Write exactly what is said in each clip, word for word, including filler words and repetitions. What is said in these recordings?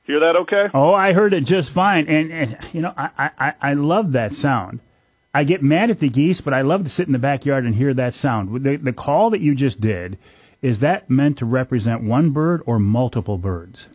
Hear that okay? Oh, I heard it just fine. And, and you know, I, I, I love that sound. I get mad at the geese, but I love to sit in the backyard and hear that sound. The, the call that you just did, is that meant to represent one bird or multiple birds?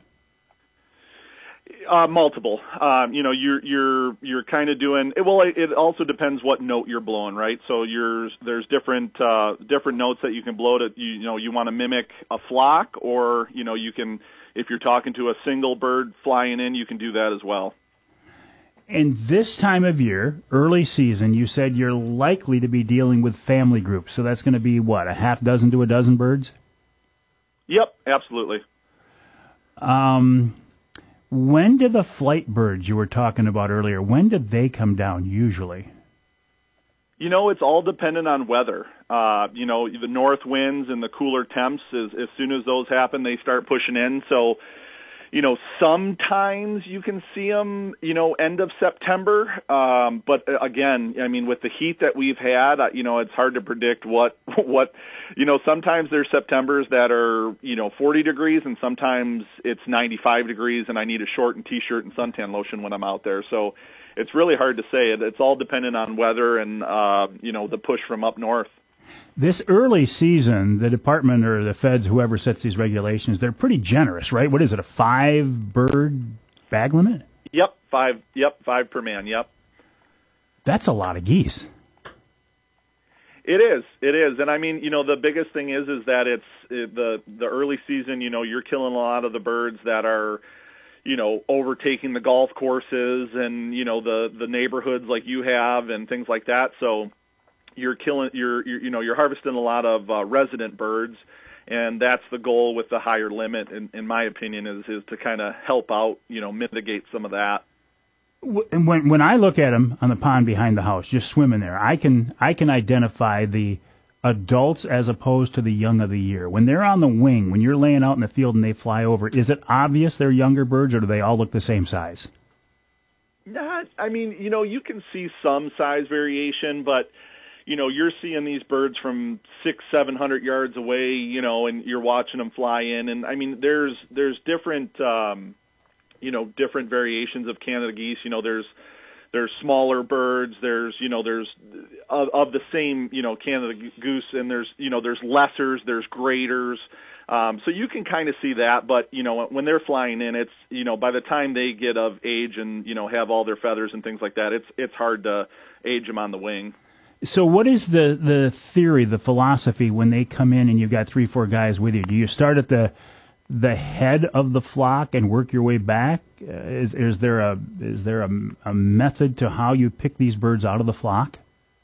Uh, multiple. Um, you know, you're you're you're kind of doing. Well, it also depends what note you're blowing, right? So you're there's different uh, different notes that you can blow to. You, you know, you want to mimic a flock, or you know, you can if you're talking to a single bird flying in, you can do that as well. And this time of year, early season, you said you're likely to be dealing with family groups. So that's going to be what, a half dozen to a dozen birds? Yep, absolutely. Um. When do the flight birds you were talking about earlier, when did they come down usually? You know, it's all dependent on weather. Uh, you know, the north winds and the cooler temps, as, as soon as those happen, they start pushing in. So, you know, sometimes you can see them, you know, end of September. Um, but again, I mean, with the heat that we've had, you know, it's hard to predict what, what, you know, sometimes there's Septembers that are, you know, forty degrees, and sometimes it's ninety-five degrees, and I need a short and T-shirt and suntan lotion when I'm out there. So it's really hard to say. It's all dependent on weather and, uh, you know, the push from up north. This early season, the department or the feds, whoever sets these regulations, they're pretty generous, right? What is it, a five-bird bag limit? Yep, five. Yep, five per man. Yep. That's a lot of geese. It is. It is. And I mean, you know, the biggest thing is is that it's it, the the early season, you know, you're killing a lot of the birds that are, you know, overtaking the golf courses and, you know, the the neighborhoods like you have and things like that. So you're killing you're, you're you know, you're harvesting a lot of uh, resident birds, and that's the goal with the higher limit, in, in my opinion, is is to kind of help out, you know, mitigate some of that. When when I look at them on the pond behind the house, just swimming there, I can I can identify the adults as opposed to the young of the year. When they're on the wing, when you're laying out in the field and they fly over, is it obvious they're younger birds, or do they all look the same size? Not, I mean, you know, you can see some size variation, but you know, you're seeing these birds from six, seven hundred yards away, you know, and you're watching them fly in, and I mean, there's there's different. Um, you know, different variations of Canada geese. You know, there's there's smaller birds, there's, you know, there's of, of the same, you know, Canada goose, and there's, you know, there's lessers, there's graders. Um, so you can kind of see that, but, you know, when they're flying in, it's, you know, by the time they get of age and, you know, have all their feathers and things like that, it's it's hard to age them on the wing. So what is the, the theory, the philosophy when they come in and you've got three, four guys with you? Do you start at the the head of the flock and work your way back? Uh, is, is there a is there a, a method to how you pick these birds out of the flock?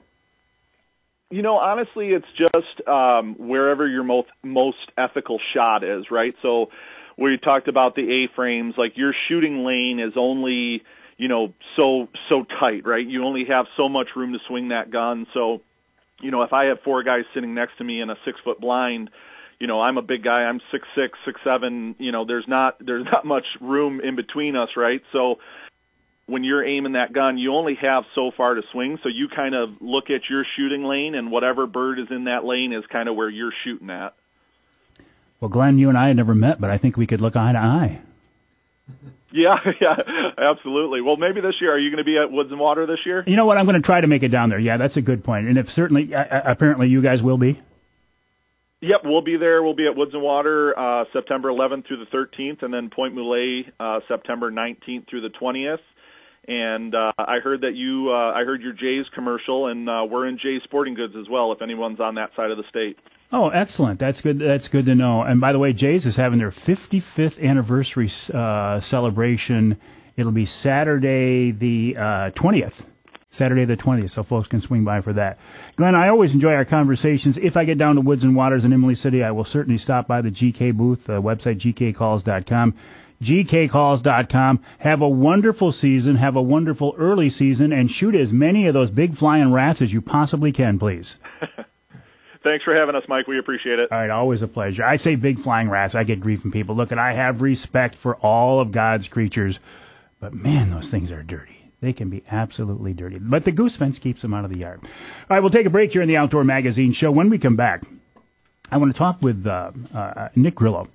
You know, honestly, it's just um, wherever your most most ethical shot is, right? So we talked about the A-frames, like your shooting lane is only, you know, so so tight, right? You only have so much room to swing that gun. So, you know, if I have four guys sitting next to me in a six-foot blind, you know, I'm a big guy. I'm six six, six seven. You know, there's not there's not much room in between us, right? So when you're aiming that gun, you only have so far to swing. So you kind of look at your shooting lane, and whatever bird is in that lane is kind of where you're shooting at. Well, Glenn, you and I had never met, but I think we could look eye to eye. Yeah, yeah, absolutely. Well, maybe this year. Are you going to be at Woods and Water this year? You know what? I'm going to try to make it down there. Yeah, that's a good point. And if certainly, uh, apparently, you guys will be. Yep, we'll be there. We'll be at Woods and Water uh, September eleventh through the thirteenth, and then Point Moulet uh, September nineteenth through the twentieth. And uh, I heard that you, uh, I heard your Jays commercial, and uh, we're in Jays Sporting Goods as well, if anyone's on that side of the state. Oh, excellent. That's good. That's good to know. And by the way, Jays is having their fifty-fifth anniversary uh, celebration. It'll be Saturday the uh, twentieth. Saturday the twentieth, so folks can swing by for that. Glenn, I always enjoy our conversations. If I get down to Woods and Waters in Imlay City, I will certainly stop by the G K booth, the website g k calls dot com. g k calls dot com. Have a wonderful season, have a wonderful early season, and shoot as many of those big flying rats as you possibly can, please. Thanks for having us, Mike. We appreciate it. All right, always a pleasure. I say big flying rats, I get grief from people. Look, and I have respect for all of God's creatures, but man, those things are dirty. They can be absolutely dirty. But the goose fence keeps them out of the yard. All right, we'll take a break here in the Outdoor Magazine Show. When we come back, I want to talk with uh, uh, Nick Grillo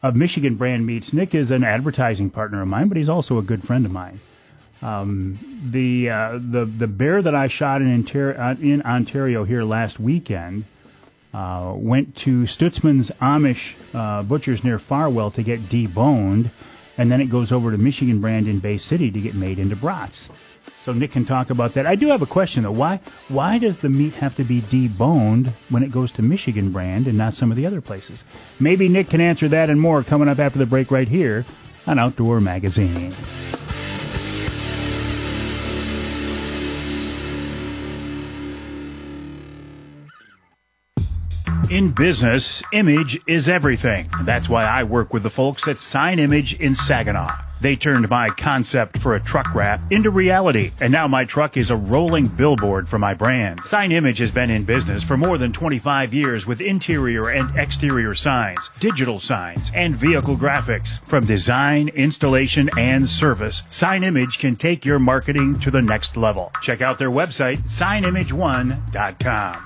of Michigan Brand Meats. Nick is an advertising partner of mine, but he's also a good friend of mine. Um, the uh, the the bear that I shot in Ontario, in Ontario here last weekend uh, went to Stutzman's Amish uh, Butchers near Farwell to get deboned, and then it goes over to Michigan Brand in Bay City to get made into brats. So Nick can talk about that. I do have a question, though. Why why does the meat have to be deboned when it goes to Michigan Brand and not some of the other places? Maybe Nick can answer that and more coming up after the break right here on Outdoor Magazine. In business, image is everything. That's why I work with the folks at Sign Image in Saginaw. They turned my concept for a truck wrap into reality, and now my truck is a rolling billboard for my brand. Sign Image has been in business for more than twenty-five years with interior and exterior signs, digital signs, and vehicle graphics. From design, installation, and service, Sign Image can take your marketing to the next level. Check out their website, sign image one dot com.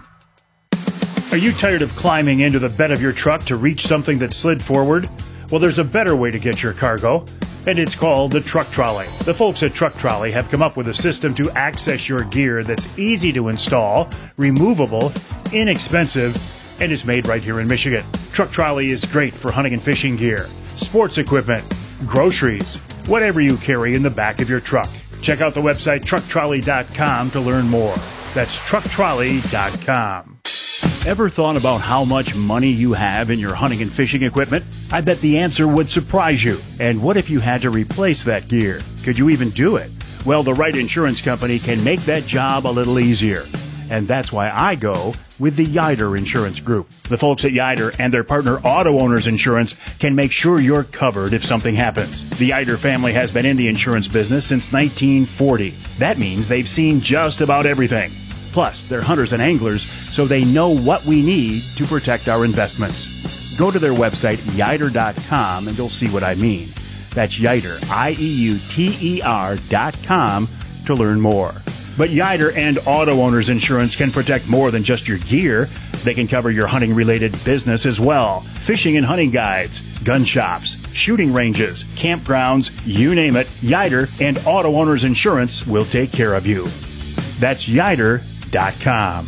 Are you tired of climbing into the bed of your truck to reach something that slid forward? Well, there's a better way to get your cargo, and it's called the Truck Trolley. The folks at Truck Trolley have come up with a system to access your gear that's easy to install, removable, inexpensive, and it's made right here in Michigan. Truck Trolley is great for hunting and fishing gear, sports equipment, groceries, whatever you carry in the back of your truck. Check out the website truck trolley dot com to learn more. That's truck trolley dot com. Ever thought about how much money you have in your hunting and fishing equipment? I bet the answer would surprise you. And what if you had to replace that gear? Could you even do it? Well, the right insurance company can make that job a little easier. And that's why I go with the Yider Insurance Group. The folks at Yider and their partner Auto Owners Insurance can make sure you're covered if something happens. The Yider family has been in the insurance business since nineteen forty. That means they've seen just about everything. Plus, they're hunters and anglers, so they know what we need to protect our investments. Go to their website, yider dot com, and you'll see what I mean. That's Yider, I E U T E R dot com, to learn more. But Yider and Auto Owners Insurance can protect more than just your gear. They can cover your hunting-related business as well. Fishing and hunting guides, gun shops, shooting ranges, campgrounds, you name it, Yider and Auto Owners Insurance will take care of you. That's Yider dot com.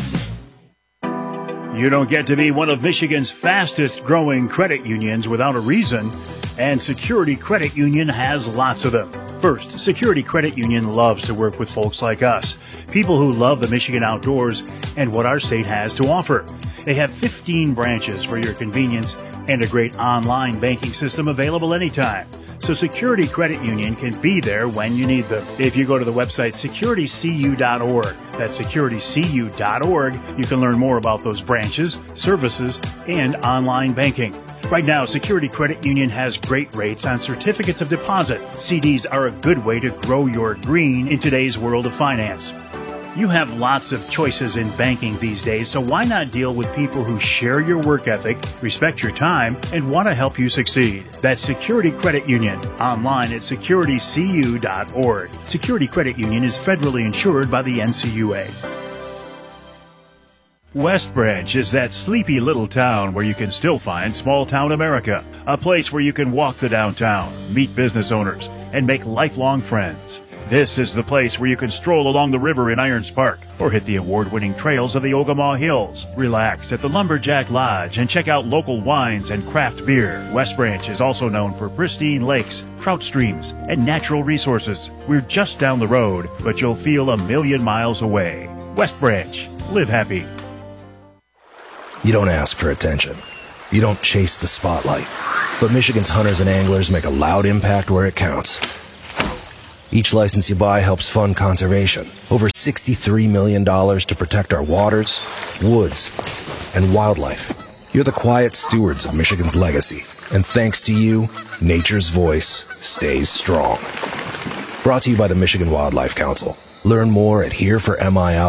You don't get to be one of Michigan's fastest growing credit unions without a reason, and Security Credit Union has lots of them. First, Security Credit Union loves to work with folks like us, people who love the Michigan outdoors and what our state has to offer. They have fifteen branches for your convenience and a great online banking system available anytime. So Security Credit Union can be there when you need them. If you go to the website security c u dot org, that's security c u dot org, you can learn more about those branches, services, and online banking. Right now, Security Credit Union has great rates on certificates of deposit. C Ds are a good way to grow your green in today's world of finance. You have lots of choices in banking these days, so why not deal with people who share your work ethic, respect your time, and want to help you succeed? That's Security Credit Union, online at security c u dot org. Security Credit Union is federally insured by the N C U A. West Branch is that sleepy little town where you can still find small town America, a place where you can walk the downtown, meet business owners, and make lifelong friends. This is the place where you can stroll along the river in Irons Park or hit the award-winning trails of the Ogemaw Hills. Relax at the Lumberjack Lodge and check out local wines and craft beer. West Branch is also known for pristine lakes, trout streams, and natural resources. We're just down the road, but you'll feel a million miles away. West Branch. Live happy. You don't ask for attention. You don't chase the spotlight. But Michigan's hunters and anglers make a loud impact where it counts. Each license you buy helps fund conservation. Over sixty-three million dollars to protect our waters, woods, and wildlife. You're the quiet stewards of Michigan's legacy. And thanks to you, nature's voice stays strong. Brought to you by the Michigan Wildlife Council. Learn more at here for M I